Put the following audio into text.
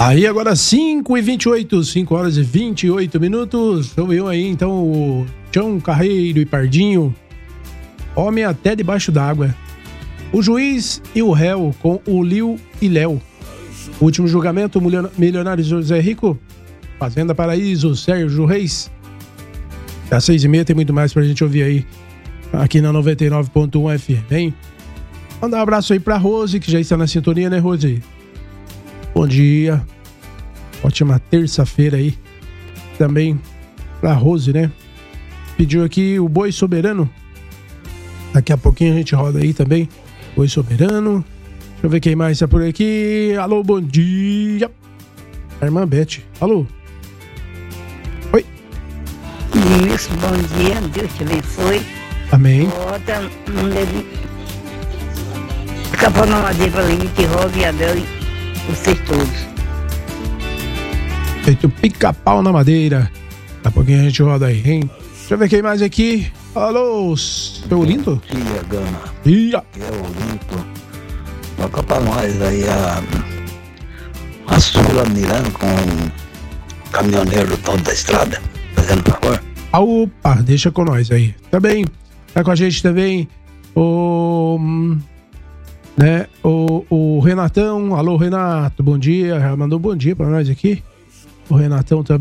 Aí agora 5h28, 5 horas e 28 minutos. Ouviu aí então o Tião Carreiro e Pardinho, homem até debaixo d'água. O juiz e o réu com o Liu e Léo. Último julgamento, milionário José Rico, Fazenda Paraíso, Sérgio Reis. Às 6h30 tem muito mais pra gente ouvir aí, aqui na 99.1 FM, hein? Mandar um abraço aí pra Rose, que já está na sintonia, né, Rose? Bom dia. Ótima terça-feira aí. Também pra Rose, né? Pediu aqui o Boi Soberano. Daqui a pouquinho a gente roda aí também. Boi Soberano. Deixa eu ver quem mais tá por aqui. Alô, bom dia. A irmã Beth. Alô. Oi. Isso, bom dia. Deus te abençoe. Amém. Bota um dedo. Capão na madeira pra Lenite, Rob e Abel e vocês todos. Feito pica-pau na madeira. Daqui a pouquinho a gente roda aí, hein? Deixa eu ver quem mais aqui. Alô, seu Lindo? Bom dia, Gama. Dia. É o Lindo. Toca pra nós aí a Sula mirando com o caminhoneiro do dono da estrada, fazendo favor. Opa, deixa com nós aí. Também, tá com a gente também o Renatão. Alô, Renato, bom dia. Mandou bom dia pra nós aqui. O Renatão também.